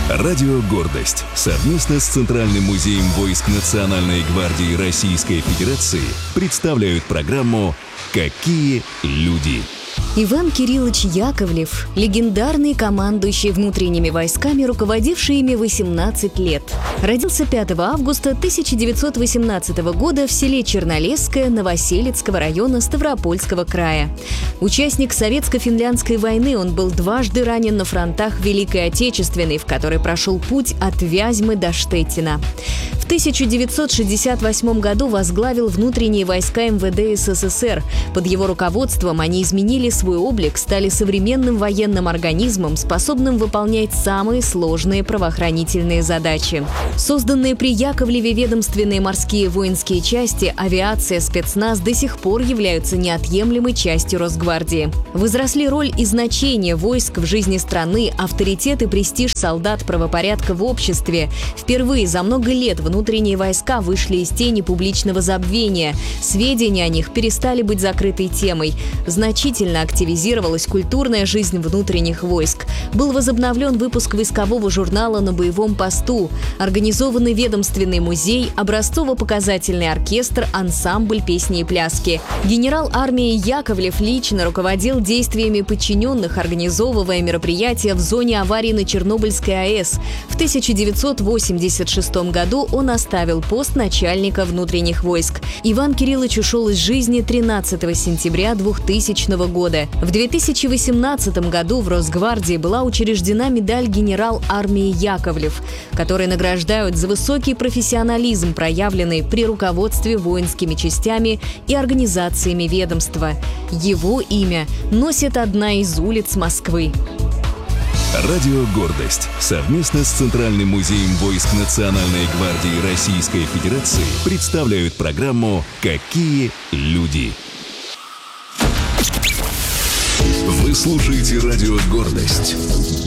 Радио «Гордость» совместно с Центральным музеем войск Национальной гвардии Российской Федерации представляют программу «Какие люди?». Иван Кириллович Яковлев – легендарный командующий внутренними войсками, руководивший ими 18 лет. Родился 5 августа 1918 года в селе Чернолесское Новоселицкого района Ставропольского края. Участник Советско-финляндской войны, он был дважды ранен на фронтах Великой Отечественной, в которой прошел путь от Вязьмы до Штеттина. В 1968 году возглавил внутренние войска МВД СССР. Под его руководством они изменили свой облик, стали современным военным организмом, способным выполнять самые сложные правоохранительные задачи. Созданные при Яковлеве ведомственные морские воинские части, авиация, спецназ до сих пор являются неотъемлемой частью Росгвардии. Возросли роль и значение войск в жизни страны, авторитет и престиж солдат правопорядка в обществе. Впервые за много лет внутренние войска вышли из тени публичного забвения. Сведения о них перестали быть закрытой темой. Значительно активизировалась культурная жизнь внутренних войск. Был возобновлен выпуск войскового журнала «На боевом посту», организованный ведомственный музей, образцово-показательный оркестр, ансамбль песни и пляски. Генерал армии Яковлев лично руководил действиями подчиненных, организовывая мероприятия в зоне аварии на Чернобыльской АЭС. В 1986 году он оставил пост начальника внутренних войск. Иван Кириллович ушел из жизни 13 сентября 2000 года. В 2018 году в Росгвардии была учреждена медаль «Генерал армии Яковлев», которой награждают за высокий профессионализм, проявленный при руководстве воинскими частями и организациями ведомства. Его имя носит одна из улиц Москвы. Радио «Гордость» совместно с Центральным музеем войск Национальной гвардии Российской Федерации представляют программу «Какие люди?». Вы слушаете радио «Гордость».